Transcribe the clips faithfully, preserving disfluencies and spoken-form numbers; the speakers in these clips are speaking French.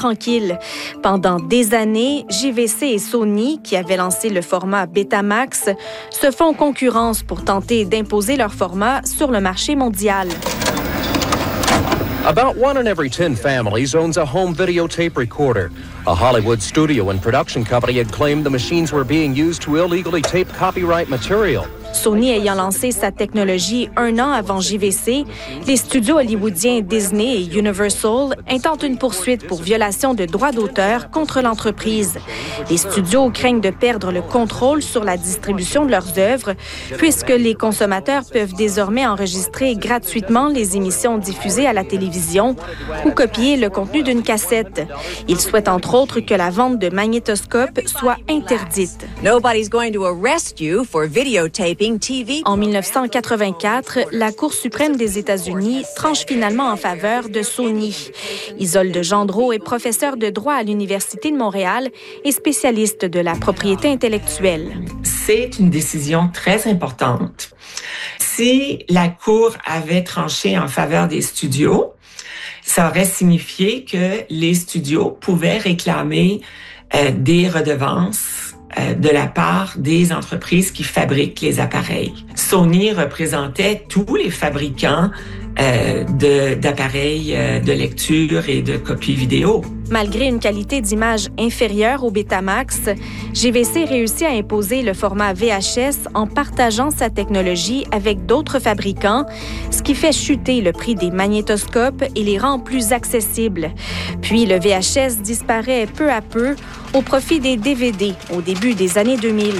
tranquille. Pendant des années, J V C et Sony, qui avaient lancé le format Betamax, se font concurrence pour tenter d'imposer leur format sur le marché mondial. About one in every ten families owns a home videotape recorder. A Hollywood studio and production company had claimed the machines were being used to illegally tape copyright material. Sony ayant lancé sa technologie un an avant J V C, les studios hollywoodiens Disney et Universal intentent une poursuite pour violation de droits d'auteur contre l'entreprise. Les studios craignent de perdre le contrôle sur la distribution de leurs œuvres, puisque les consommateurs peuvent désormais enregistrer gratuitement les émissions diffusées à la télévision ou copier le contenu d'une cassette. Ils souhaitent entre autres que la vente de magnétoscopes soit interdite. Nobody's going to arrest you for videotaping. En dix-neuf cent quatre-vingt-quatre, la Cour suprême des États-Unis tranche finalement en faveur de Sony. Isolde Gendreau est professeure de droit à l'Université de Montréal et spécialiste de la propriété intellectuelle. C'est une décision très importante. Si la Cour avait tranché en faveur des studios, ça aurait signifié que les studios pouvaient réclamer euh, des redevances de la part des entreprises qui fabriquent les appareils. Sony représentait tous les fabricants euh, de, d'appareils euh, de lecture et de copies vidéo. Malgré une qualité d'image inférieure au Betamax, J V C réussit à imposer le format V H S en partageant sa technologie avec d'autres fabricants, ce qui fait chuter le prix des magnétoscopes et les rend plus accessibles. Puis le V H S disparaît peu à peu au profit des D V D au début des années deux mille.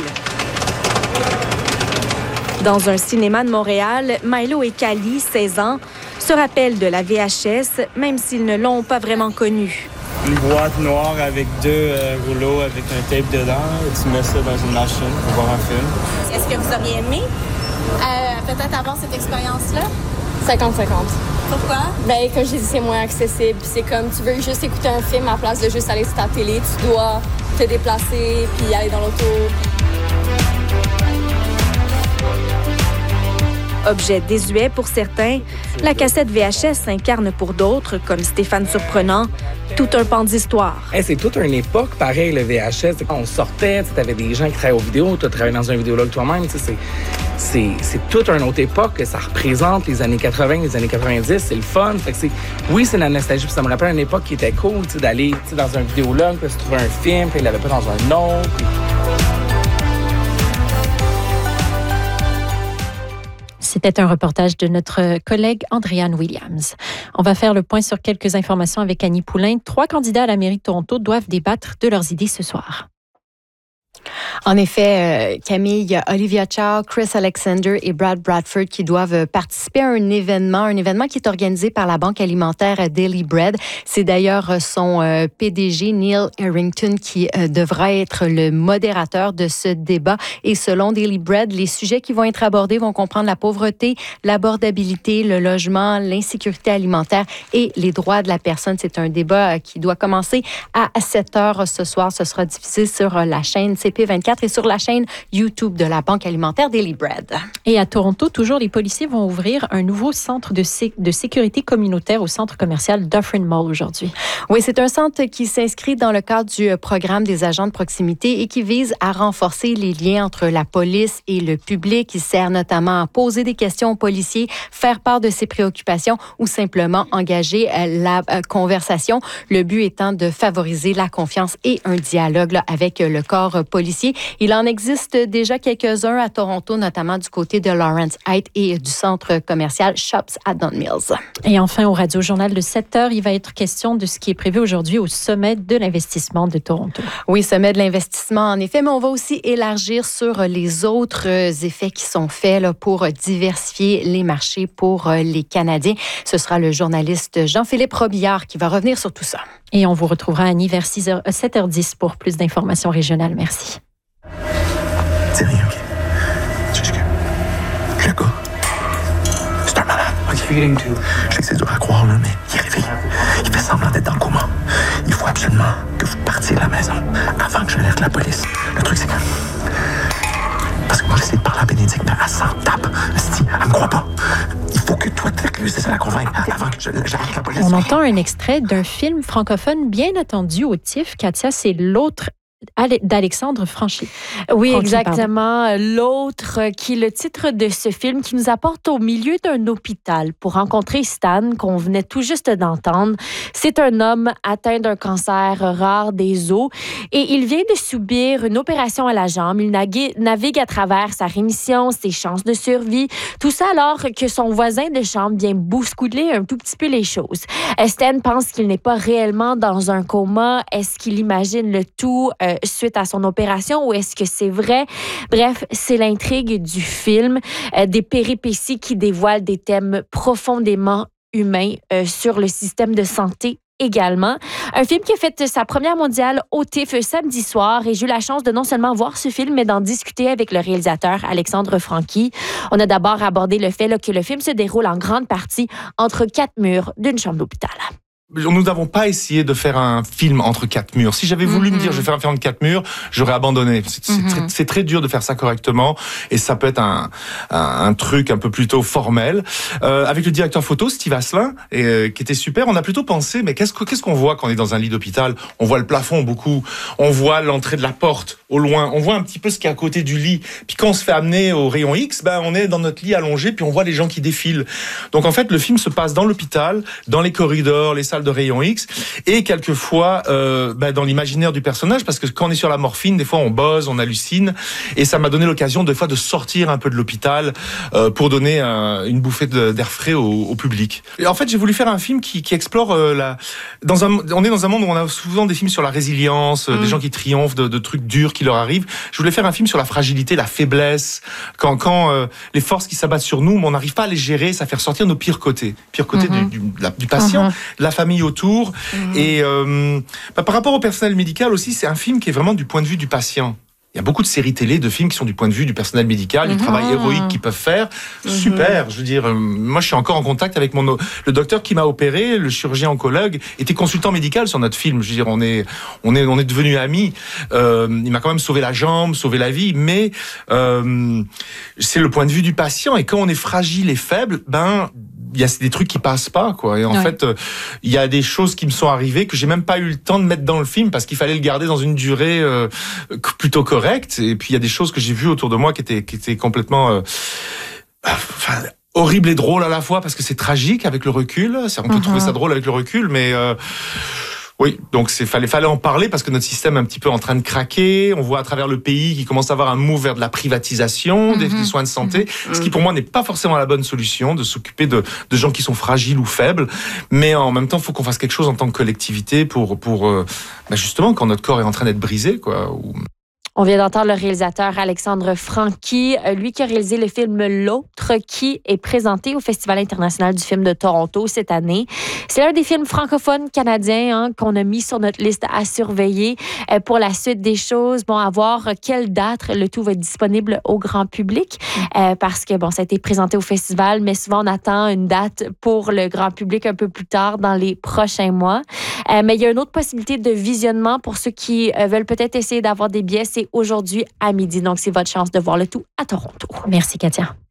Dans un cinéma de Montréal, Milo et Cali, seize ans, se rappellent de la V H S, même s'ils ne l'ont pas vraiment connue. Une boîte noire avec deux euh, rouleaux avec un tape dedans. Et tu mets ça dans une machine pour voir un film. Est-ce que vous auriez aimé euh, peut-être avoir cette expérience-là? cinquante cinquante. Pourquoi? Ben, comme j'ai dit, c'est moins accessible. C'est comme tu veux juste écouter un film à la place de juste aller sur ta télé. Tu dois te déplacer puis aller dans l'auto. Objet désuet pour certains, la cassette V H S incarne pour d'autres, comme Stéphane Surprenant, tout un pan d'histoire. Hey, c'est toute une époque, pareil, le V H S. Quand on sortait, tu avais des gens qui travaillaient aux vidéos, tu as travaillé dans un vidéologue toi-même. C'est, c'est, c'est toute une autre époque. Ça représente les années quatre-vingts, les années quatre-vingt-dix. C'est le fun. Fait que c'est, oui, c'est la nostalgie. Puis ça me rappelle une époque qui était cool, d'aller dans un vidéologue, puis se trouver un film, puis il l'avait pas dans un autre. Puis... C'était un reportage de notre collègue Andréane Williams. On va faire le point sur quelques informations avec Annie Poulain. Trois candidats à la mairie de Toronto doivent débattre de leurs idées ce soir. En effet, euh, Camille, Olivia Chow, Chris Alexander et Brad Bradford qui doivent participer à un événement, un événement qui est organisé par la banque alimentaire Daily Bread. C'est d'ailleurs son euh, P D G, Neil Harrington, qui euh, devra être le modérateur de ce débat. Et selon Daily Bread, les sujets qui vont être abordés vont comprendre la pauvreté, l'abordabilité, le logement, l'insécurité alimentaire et les droits de la personne. C'est un débat qui doit commencer à sept heures ce soir. Ce sera diffusé sur la chaîne C P vingt-quatre et sur la chaîne YouTube de la Banque alimentaire Daily Bread. Et à Toronto, toujours, les policiers vont ouvrir un nouveau centre de, sé- de sécurité communautaire au centre commercial Dufferin Mall aujourd'hui. Oui, c'est un centre qui s'inscrit dans le cadre du programme des agents de proximité et qui vise à renforcer les liens entre la police et le public. Il sert notamment à poser des questions aux policiers, faire part de ses préoccupations ou simplement engager la conversation. Le but étant de favoriser la confiance et un dialogue là, avec le corps policier. Il en existe déjà quelques-uns à Toronto, notamment du côté de Lawrence Heights et du centre commercial Shops at Don Mills. Et enfin, au Radio-Journal de sept heures, il va être question de ce qui est prévu aujourd'hui au sommet de l'investissement de Toronto. Oui, sommet de l'investissement, en effet, mais on va aussi élargir sur les autres effets qui sont faits là, pour diversifier les marchés pour les Canadiens. Ce sera le journaliste Jean-Philippe Robillard qui va revenir sur tout ça. Et on vous retrouvera à Annie vers six heures, sept heures dix pour plus d'informations régionales. Merci. C'est rien, OK? C'est juste que le gars, c'est un malade. OK? Je sais que c'est dur à croire, là, mais il est réveillé. Il fait semblant d'être dans le coma. Il faut absolument que vous partiez de la maison avant que j'alerte la police. Le truc, c'est que... Parce que moi, j'essaie de parler à Bénédicte, mais elle s'en tape. Elle se dit, elle me croit pas. Il faut que toi, tu c'est ça la convaincre avant que j'alerte la police. On entend un extrait d'un film francophone bien attendu au T I F. Katia, c'est L'autre d'Alexandre Franchi. Oui, Franchi, exactement. Pardon. L'autre, qui est le titre de ce film, qui nous apporte au milieu d'un hôpital pour rencontrer Stan, qu'on venait tout juste d'entendre. C'est un homme atteint d'un cancer rare des os et il vient de subir une opération à la jambe. Il navigue à travers sa rémission, ses chances de survie. Tout ça alors que son voisin de chambre vient bousculer un tout petit peu les choses. Stan pense qu'il n'est pas réellement dans un coma. Est-ce qu'il imagine le tout euh, suite à son opération ou est-ce que c'est vrai? Bref, c'est l'intrigue du film, euh, des péripéties qui dévoilent des thèmes profondément humains euh, sur le système de santé également. Un film qui a fait sa première mondiale au T I F samedi soir et j'ai eu la chance de non seulement voir ce film, mais d'en discuter avec le réalisateur Alexandre Franchi. On a d'abord abordé le fait là, que le film se déroule en grande partie entre quatre murs d'une chambre d'hôpital. Nous n'avons pas essayé de faire un film entre quatre murs. Si j'avais voulu mm-hmm. me dire je vais faire un film entre quatre murs, j'aurais abandonné. C'est, c'est, mm-hmm. très, c'est très dur de faire ça correctement et ça peut être un, un, un truc un peu plutôt formel. Euh, avec le directeur photo, Steve Asselin, et, euh, qui était super, on a plutôt pensé, mais qu'est-ce, qu'est-ce qu'on voit quand on est dans un lit d'hôpital? On voit le plafond beaucoup, on voit l'entrée de la porte au loin, on voit un petit peu ce qui est à côté du lit. Puis quand on se fait amener au rayon X, ben on est dans notre lit allongé, puis on voit les gens qui défilent. Donc en fait, le film se passe dans l'hôpital, dans les corridors, les salles de rayon X, et quelquefois euh, bah, dans l'imaginaire du personnage, parce que quand on est sur la morphine, des fois on bosse, on hallucine, et ça m'a donné l'occasion des fois de sortir un peu de l'hôpital euh, pour donner un, une bouffée de, d'air frais au, au public. Et en fait, j'ai voulu faire un film qui, qui explore euh, la. Dans un, on est dans un monde où on a souvent des films sur la résilience, mmh. des gens qui triomphent de, de trucs durs qui leur arrivent. Je voulais faire un film sur la fragilité, la faiblesse, quand, quand euh, les forces qui s'abattent sur nous, mais on n'arrive pas à les gérer, ça fait ressortir nos pires côtés, pires côtés mmh. du, du, la, du patient, mmh. de la famille autour. Mmh. Et euh, bah, par rapport au personnel médical aussi, c'est un film qui est vraiment du point de vue du patient. Il y a beaucoup de séries télé, de films qui sont du point de vue du personnel médical, du mmh. travail héroïque qu'ils peuvent faire. Mmh. Super, je veux dire, euh, moi je suis encore en contact avec mon le docteur qui m'a opéré, le chirurgien oncologue, était consultant médical sur notre film. Je veux dire, on est on est on est devenus amis. Euh, il m'a quand même sauvé la jambe, sauvé la vie, mais euh, c'est le point de vue du patient. Et quand on est fragile et faible, ben il y a des trucs qui passent pas, quoi. Et en ouais. fait, il euh, y a des choses qui me sont arrivées que j'ai même pas eu le temps de mettre dans le film parce qu'il fallait le garder dans une durée euh, plutôt correcte. Et puis il y a des choses que j'ai vues autour de moi qui étaient qui étaient complètement euh, enfin, horribles et drôles à la fois parce que c'est tragique avec le recul. On peut uh-huh. trouver ça drôle avec le recul, mais euh, oui, donc c'est fallait fallait en parler parce que notre système est un petit peu en train de craquer. On voit à travers le pays qu'il commence à avoir un move vers de la privatisation mm-hmm. des, des soins de santé, mm-hmm. ce qui pour moi n'est pas forcément la bonne solution de s'occuper de, de gens qui sont fragiles ou faibles. Mais en même temps, il faut qu'on fasse quelque chose en tant que collectivité pour pour euh, bah justement quand notre corps est en train d'être brisé, quoi. Ou... On vient d'entendre le réalisateur Alexandre Franchi, lui qui a réalisé le film L'autre, qui est présenté au Festival international du film de Toronto cette année. C'est l'un des films francophones canadiens hein, qu'on a mis sur notre liste à surveiller euh, pour la suite des choses. Bon, à voir quelle date le tout va être disponible au grand public, euh, parce que bon, ça a été présenté au festival, mais souvent on attend une date pour le grand public un peu plus tard dans les prochains mois. Euh, mais il y a une autre possibilité de visionnement pour ceux qui euh, veulent peut-être essayer d'avoir des billets. C'est aujourd'hui à midi. Donc, c'est votre chance de voir le tout à Toronto. Merci, Katia.